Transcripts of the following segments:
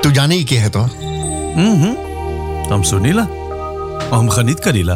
Tu jani ke hai to. हम सुनीला हम खनीत Karila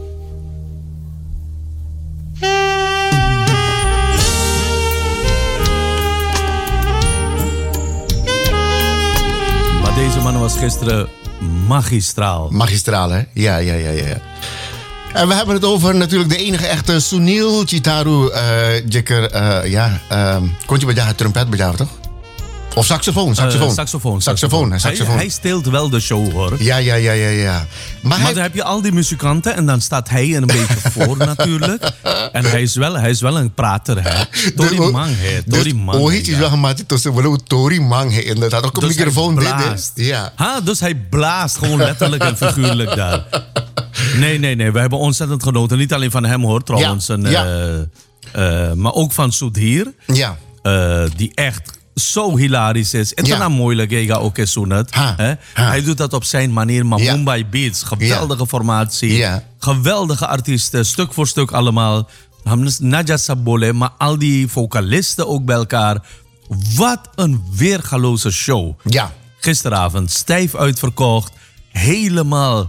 Maar deze man was gisteren magistraal. Magistraal, hè? Ja. En we hebben het over natuurlijk de enige echte Sunil Chitaru Jekker. Kon je bij trompet bij toch? Of saxofoon? Saxofoon. Hij steelt wel de show, hoor. Ja. Maar dan heb je al die muzikanten en dan staat hij er een beetje voor natuurlijk. En hij is wel een prater, hè. Tori Mang, hè. Ooit is wel gemaakt tussen wel Tori Mang, hè. Inderdaad, ook een microfoon blaast. Ja. Dus hij blaast gewoon letterlijk en figuurlijk daar. Nee. We hebben ontzettend genoten. Niet alleen van hem, hoor, trouwens. Maar ook van Sudhir. Ja. Die echt zo hilarisch is. Het is moeilijk, ik ga ook eens doen het. Hij doet dat op zijn manier, maar Mumbai Beats, geweldige formatie, geweldige artiesten, stuk voor stuk allemaal. Naja Sabole, maar al die vocalisten ook bij elkaar. Wat een weergaloze show. Ja. Gisteravond, stijf uitverkocht, helemaal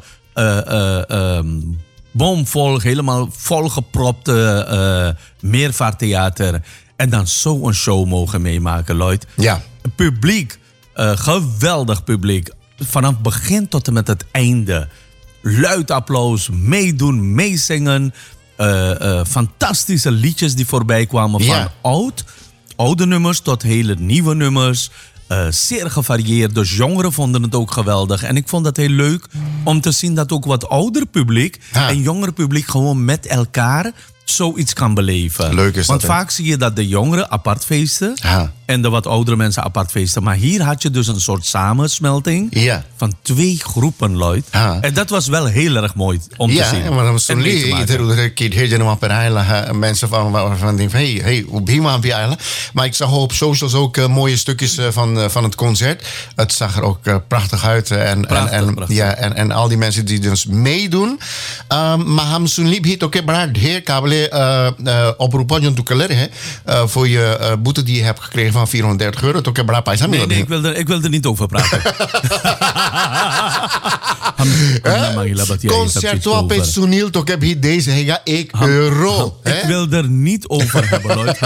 bomvol, helemaal volgepropt meervaarttheater. En dan zo'n show mogen meemaken, Lloyd. Ja. Publiek, geweldig publiek. Vanaf begin tot en met het einde. Luid applaus, meedoen, meezingen. Fantastische liedjes die voorbij kwamen. Ja. Van oude nummers tot hele nieuwe nummers. Zeer gevarieerd, dus jongeren vonden het ook geweldig. En ik vond het heel leuk om te zien dat ook wat ouder publiek en jonger publiek gewoon met elkaar zoiets kan beleven. Leuk is Want dat, vaak zie je dat de jongeren apart feesten en de wat oudere mensen apart feesten. Maar hier had je dus een soort samensmelting van twee groepen, Lloyd. En dat was wel heel erg mooi om te zien. Ja, maar dan stond mensen van denken van hey, hoe ben je? Maar ik zag op socials ook mooie stukjes van het concert. Het zag er ook prachtig uit. En al die mensen die dus meedoen. Maar ham sunlip hit ook heer kabel oproepen je natuurlijk voor je boete die je hebt gekregen van €430. Toch heb je nee, ik wil er niet over praten. Concerto op Sunil toch heb je deze hega €1. Ik wil er niet over hebben, Lloyd.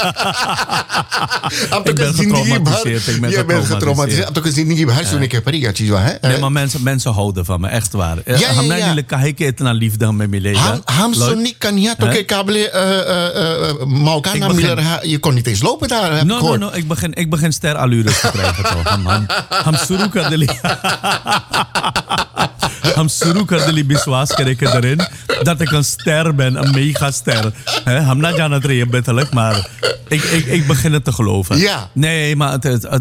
Ik ben getraumatiseerd. Je bent getraumatiseerd. Toch is niet nee, maar mensen houden van me, echt waar. Ham Sunil kan je toch je kon niet eens lopen daar. No, ik begin sterallures te krijgen toch. Ham suru kardeli biswas krijgen erin dat ik een ster ben, een megaster. Ham na jana treden betelijk, maar ik begin het te geloven. Ja. Nee, maar het